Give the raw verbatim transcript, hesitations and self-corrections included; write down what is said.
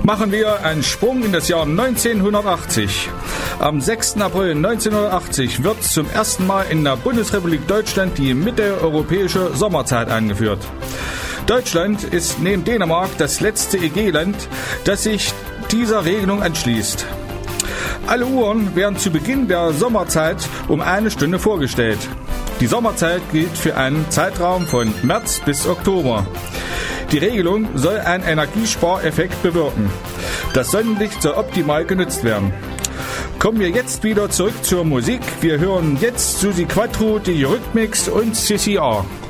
Machen wir einen Sprung in das Jahr neunzehnhundertachtzig. Am sechsten April neunzehnhundertachtzig wird zum ersten Mal in der Bundesrepublik Deutschland die mitteleuropäische Sommerzeit eingeführt. Deutschland ist neben Dänemark das letzte E G-Land, das sich dieser Regelung anschließt. Alle Uhren werden zu Beginn der Sommerzeit um eine Stunde vorgestellt. Die Sommerzeit gilt für einen Zeitraum von März bis Oktober. Die Regelung soll einen Energiespareffekt bewirken. Das Sonnenlicht soll optimal genutzt werden. Kommen wir jetzt wieder zurück zur Musik. Wir hören jetzt Susi Quattro, die Rhythmics und C C R.